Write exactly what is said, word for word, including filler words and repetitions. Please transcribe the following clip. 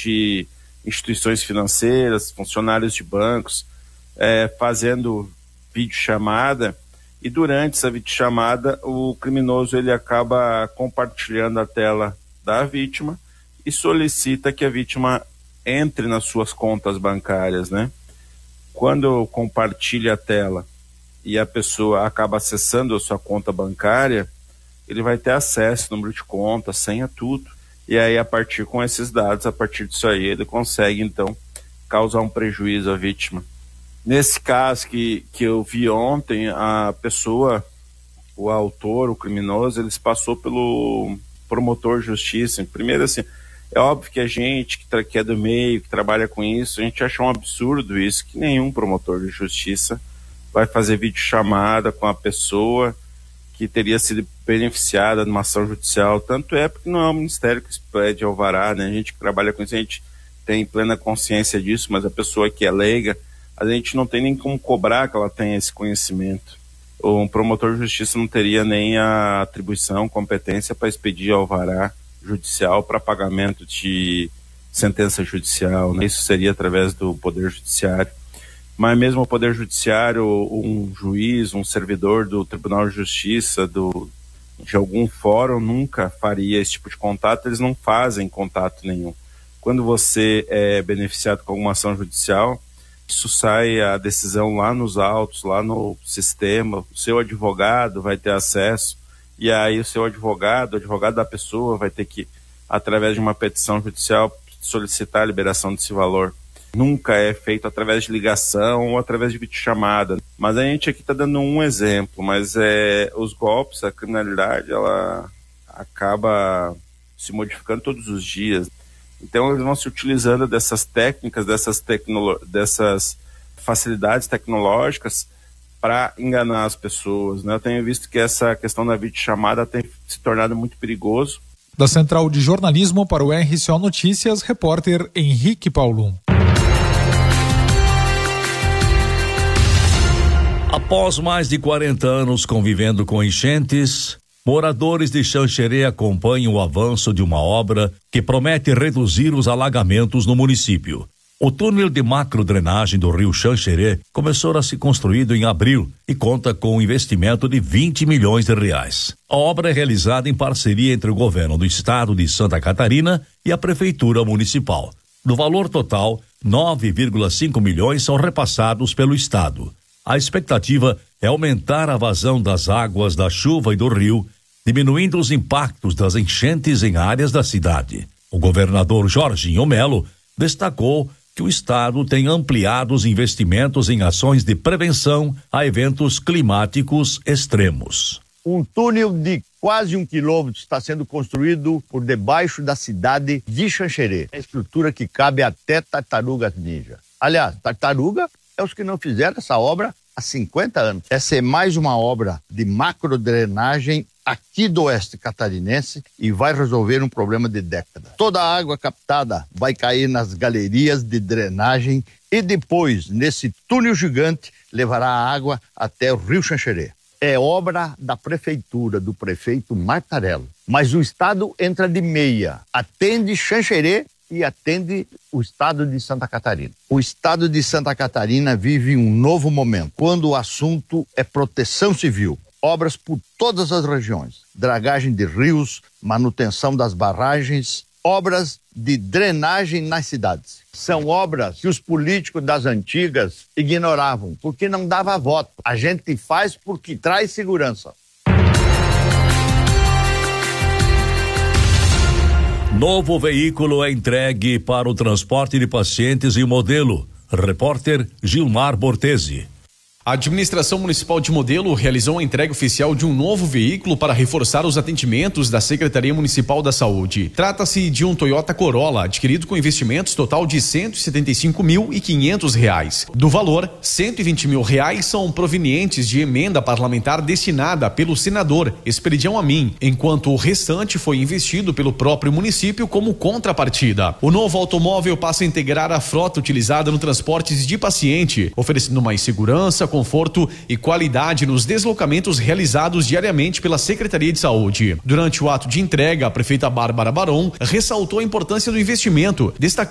de instituições financeiras, funcionários de bancos, é, fazendo videochamada, e durante essa videochamada o criminoso ele acaba compartilhando a tela da vítima e solicita que a vítima entre nas suas contas bancárias, né? Quando compartilha a tela e a pessoa acaba acessando a sua conta bancária, ele vai ter acesso ao número de conta, senha, tudo. E aí, a partir com esses dados, a partir disso aí, ele consegue, então, causar um prejuízo à vítima. Nesse caso que, que eu vi ontem, a pessoa, o autor, o criminoso, ele se passou pelo promotor de justiça. Primeiro, assim, é óbvio que a gente que, tra- que é do meio, que trabalha com isso, a gente acha um absurdo isso, que nenhum promotor de justiça vai fazer videochamada com a pessoa que teria sido beneficiada numa ação judicial. Tanto é porque não é o Ministério que pede alvará, né? A gente que trabalha com isso, a gente tem plena consciência disso, mas a pessoa que é leiga, a gente não tem nem como cobrar que ela tenha esse conhecimento. Um promotor de justiça não teria nem a atribuição, competência para expedir alvará judicial para pagamento de sentença judicial, né? Isso seria através do Poder Judiciário. Mas mesmo o Poder Judiciário, um juiz, um servidor do Tribunal de Justiça, do, de algum fórum, nunca faria esse tipo de contato, eles não fazem contato nenhum. Quando você é beneficiado com alguma ação judicial, isso sai a decisão lá nos autos, lá no sistema, o seu advogado vai ter acesso, e aí o seu advogado, o advogado da pessoa vai ter que, através de uma petição judicial, solicitar a liberação desse valor. Nunca é feito através de ligação ou através de videochamada. Mas a gente aqui está dando um exemplo, mas é, os golpes, a criminalidade, ela acaba se modificando todos os dias. Então eles vão se utilizando dessas técnicas, dessas, tecnolo- dessas facilidades tecnológicas para enganar as pessoas, né? Eu tenho visto que essa questão da videochamada tem se tornado muito perigoso. Da Central de Jornalismo para o R C O Notícias, repórter Henrique Paulo. Após mais de quarenta anos convivendo com enchentes, moradores de Xanxerê acompanham o avanço de uma obra que promete reduzir os alagamentos no município. O túnel de macrodrenagem do rio Xanxerê começou a ser construído em abril e conta com um investimento de vinte milhões de reais. A obra é realizada em parceria entre o governo do estado de Santa Catarina e a prefeitura municipal. Do valor total, nove vírgula cinco milhões são repassados pelo estado. A expectativa é aumentar a vazão das águas da chuva e do rio, diminuindo os impactos das enchentes em áreas da cidade. O governador Jorginho Melo destacou que o estado tem ampliado os investimentos em ações de prevenção a eventos climáticos extremos. Um túnel de quase um quilômetro está sendo construído por debaixo da cidade de Xanxerê. É estrutura que cabe até tartarugas ninja. Aliás, tartaruga é os que não fizeram essa obra há cinquenta anos. Essa é mais uma obra de macrodrenagem aqui do oeste catarinense e vai resolver um problema de décadas. Toda a água captada vai cair nas galerias de drenagem e depois, nesse túnel gigante, levará a água até o rio Xanxerê. É obra da prefeitura, do prefeito Martarello. Mas o estado entra de meia, atende Xanxerê e atende o estado de Santa Catarina. O estado de Santa Catarina vive um novo momento, quando o assunto é proteção civil. Obras por todas as regiões, dragagem de rios, manutenção das barragens, obras de drenagem nas cidades. São obras que os políticos das antigas ignoravam, porque não dava voto. A gente faz porque traz segurança. Novo veículo é entregue para o transporte de pacientes e o modelo. Repórter Gilmar Bortesi. A administração municipal de Modelo realizou a entrega oficial de um novo veículo para reforçar os atendimentos da Secretaria Municipal da Saúde. Trata-se de um Toyota Corolla, adquirido com investimentos total de cento e setenta e cinco mil e quinhentos reais. Do valor, cento e vinte mil reais são provenientes de emenda parlamentar destinada pelo senador Esperidião Amin, enquanto o restante foi investido pelo próprio município como contrapartida. O novo automóvel passa a integrar a frota utilizada no transporte de paciente, oferecendo mais segurança, conforto e qualidade nos deslocamentos realizados diariamente pela Secretaria de Saúde. Durante o ato de entrega, a prefeita Bárbara Baron ressaltou a importância do investimento, destacando